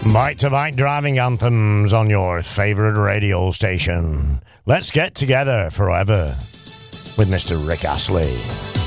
Bite to bite driving anthems on your favourite radio station. Let's get together forever with Mr. Rick Astley.